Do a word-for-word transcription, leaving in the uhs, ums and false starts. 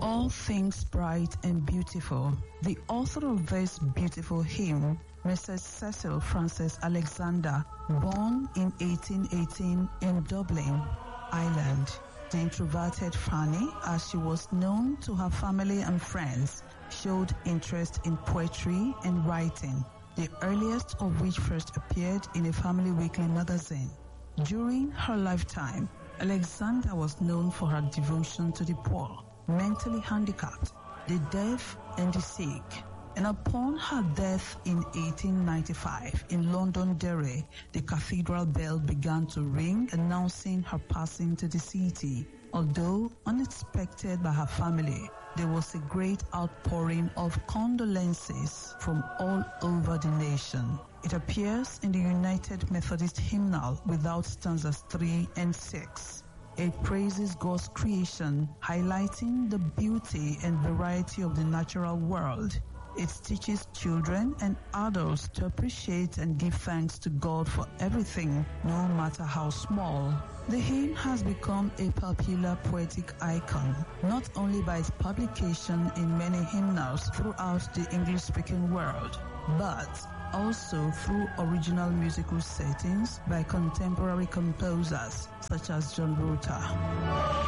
All things bright and beautiful. The author of this beautiful hymn, Missus Cecil Frances Alexander, born in eighteen eighteen in Dublin, Ireland. The introverted Fanny, as she was known to her family and friends, showed interest in poetry and writing, the earliest of which first appeared in a family weekly magazine. During her lifetime, Alexander was known for her devotion to the poor, mentally handicapped, the deaf, and the sick. And upon her death in eighteen ninety-five in Londonderry, the cathedral bell began to ring, announcing her passing to the city. Although unexpected by her family, there was a great outpouring of condolences from all over the nation. It appears in the United Methodist Hymnal without stanzas three and six. It praises God's creation, highlighting the beauty and variety of the natural world. It teaches children and adults to appreciate and give thanks to God for everything, no matter how small. The hymn has become a popular poetic icon, not only by its publication in many hymnals throughout the English-speaking world, but also through original musical settings by contemporary composers such as John Rutter.